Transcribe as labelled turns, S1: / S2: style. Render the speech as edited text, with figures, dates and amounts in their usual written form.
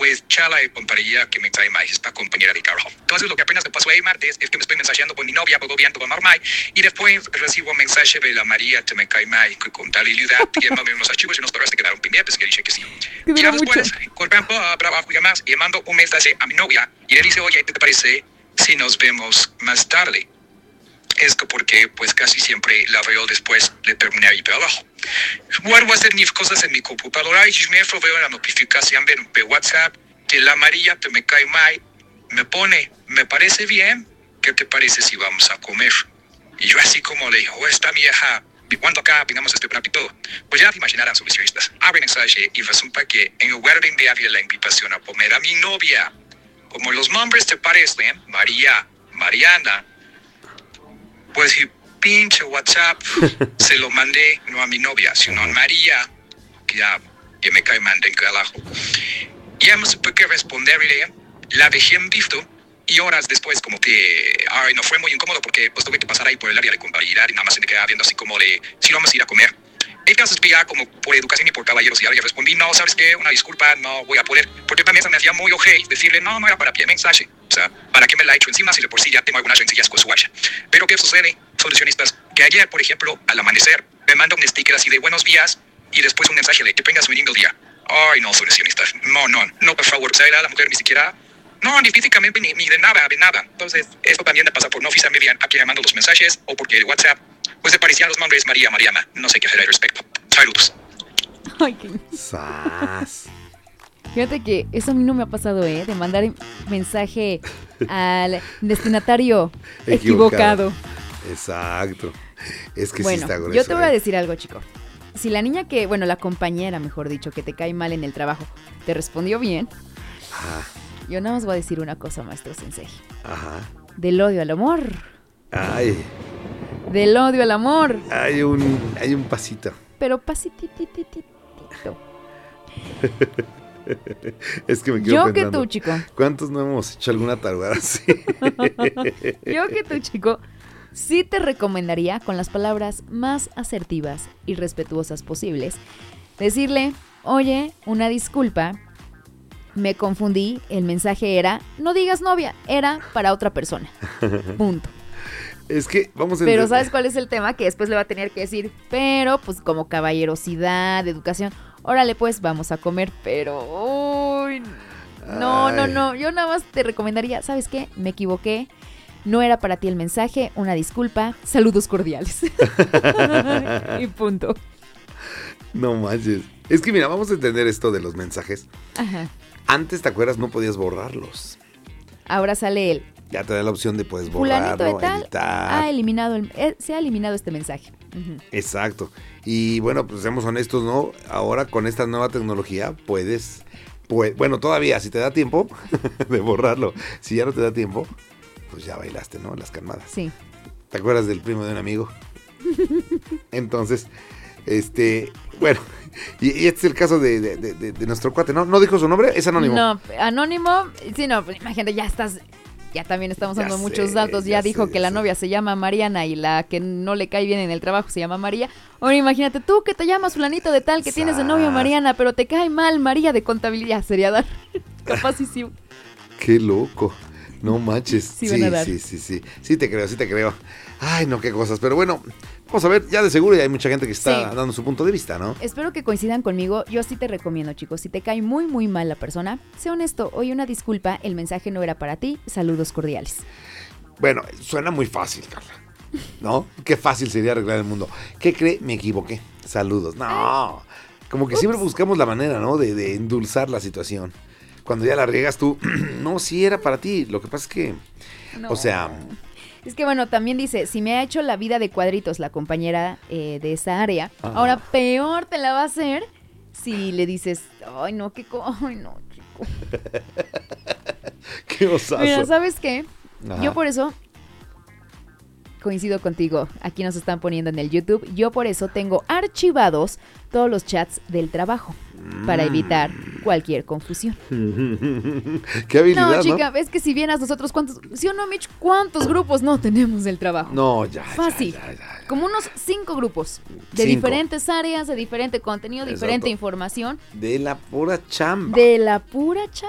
S1: pues chala de tontería que me trae más esta compañera de trabajo. Entonces lo que apenas me pasó el martes es que me estoy mensajeando con mi novia, todo bien, todo normal, y después recibo un mensaje de la María, te me cae mal, que con talidad, y mando unos archivos y unos correos te quedaron pendientes, que dije que sí. Ya después, con tiempo, trabajo y demás, y mando un mensaje a mi novia, y le dice, oye, ¿qué te parece si nos vemos más tarde? Es que porque pues casi siempre la veo después de terminar mi trabajo. Vuelvo a hacer mis cosas en mi computadora y me veo la notificación de WhatsApp de la María, te me cae mal, me pone, me parece bien, ¿qué te parece si vamos a comer? Y yo así como le digo, esta vieja, ¿cuándo acá vengamos a este plan y todo? Pues ya te imaginarán sus visionistas. Abre mensaje y resulta que en lugar de enviarle la invitación a comer a mi novia, como los nombres te parecen, María, Mariana, pues y pinche WhatsApp se lo mandé no a mi novia, sino a María, que me cae mal en carajo. Ya no supe qué responderle, la dejé en visto y horas después como que no fue muy incómodo porque pues tuve que pasar ahí por el área de contabilidad y nada más se me quedaba viendo así como de si vamos a ir a comer. El caso es que ya como por educación y por caballeros ya le respondí, no, ¿sabes qué? Una disculpa, no voy a poder, porque también se me hacía muy ojete decirle, no era para pie mensaje, o sea, ¿para qué me la he hecho encima si de por sí ya tengo algunas rencillas con su guaya? Pero ¿qué sucede, solucionistas? Que ayer, por ejemplo, al amanecer, me manda un sticker así de buenos días y después un mensaje de que tengas un lindo día. Ay, no, solucionistas, no, por favor, o sea, la mujer ni siquiera, no, ni físicamente, ni de nada. Entonces, esto también me pasa por no fijarme bien a quién le mando los mensajes o porque el WhatsApp pues le parecían los nombres María, Mariana. No sé qué hacer al respecto. Saludos.
S2: Ay, qué...
S3: ¡Sas!
S2: Fíjate que eso a mí no me ha pasado, de mandar mensaje al destinatario equivocado.
S3: Exacto. Es que
S2: bueno,
S3: sí está grueso.
S2: Yo te voy a decir algo, chico. Si la niña la compañera, mejor dicho, que te cae mal en el trabajo, te respondió bien, yo nada más voy a decir una cosa, maestro Sensei.
S3: Ajá.
S2: Del odio al amor.
S3: Ay.
S2: Del odio al amor.
S3: Hay un pasito.
S2: Pero pasititititito.
S3: Es que me quedo
S2: yo
S3: pensando,
S2: que tú, chico.
S3: ¿cuántos no hemos hecho alguna tarugada así?
S2: Yo que tú, chico, sí te recomendaría, con las palabras más asertivas y respetuosas posibles, decirle, oye, una disculpa, me confundí, el mensaje era, no digas novia, era para otra persona. Punto.
S3: Es que vamos a
S2: Pero ¿sabes cuál es el tema? Que después le va a tener que decir, pero pues como caballerosidad, educación, órale pues, vamos a comer, pero uy, no, yo nada más te recomendaría, ¿sabes qué? Me equivoqué, no era para ti el mensaje, una disculpa, saludos cordiales. Y punto.
S3: No manches. Es que mira, vamos a entender esto de los mensajes.
S2: Ajá.
S3: Antes, ¿te acuerdas? No podías borrarlos.
S2: Ahora sale él.
S3: Ya te da la opción de puedes
S2: Fulanito
S3: borrarlo,
S2: de tal
S3: editar.
S2: se ha eliminado este mensaje. Uh-huh.
S3: Exacto. Y bueno, pues seamos honestos, ¿no? Ahora con esta nueva tecnología bueno, todavía, si te da tiempo de borrarlo. Si ya no te da tiempo, pues ya bailaste, ¿no? Las calmadas.
S2: Sí.
S3: ¿Te acuerdas del primo de un amigo? Entonces, bueno, y este es el caso de nuestro cuate, ¿no? ¿No dijo su nombre? ¿Es anónimo?
S2: No, anónimo, sí, no, pues imagínate, ya también estamos dando muchos datos, ya dijo que la novia se llama Mariana y la que no le cae bien en el trabajo se llama María. Ahora imagínate tú que te llamas fulanito de tal, que tienes de novia Mariana, pero te cae mal María de contabilidad, sería dar, capaz y sí.
S3: Qué loco, no manches.
S2: Sí,
S3: sí te creo. Ay, no, qué cosas, pero bueno, vamos a ver, ya de seguro ya hay mucha gente que está dando su punto de vista, ¿no?
S2: Espero que coincidan conmigo, yo sí te recomiendo, chicos, si te cae muy, muy mal la persona, sé honesto, oye, una disculpa, el mensaje no era para ti, saludos cordiales.
S3: Bueno, suena muy fácil, Carla, ¿no? Qué fácil sería arreglar el mundo. ¿Qué cree? Me equivoqué, saludos. No, como que siempre buscamos la manera, ¿no? De endulzar la situación. Cuando ya la riegas tú, no, sí era para ti, lo que pasa es que,
S2: no.
S3: O sea...
S2: Es que bueno, también dice, si me ha hecho la vida de cuadritos la compañera de esa área, ahora peor te la va a hacer si le dices, ay no, chico.
S3: Qué osazo.
S2: Mira, ¿sabes qué?
S3: Ajá.
S2: Yo por eso coincido contigo, aquí nos están poniendo en el YouTube, yo por eso tengo archivados todos los chats del trabajo para evitar cualquier confusión.
S3: Qué habilidad,
S2: ¿no? Chica, es que si vieras nosotros ¿sí o no, Mitch? ¿Cuántos grupos no tenemos del trabajo?
S3: No, ya.
S2: Fácil.
S3: Ya.
S2: Como unos 5 grupos de
S3: 5.
S2: diferentes áreas, de diferente contenido, diferente información.
S3: De la pura chamba.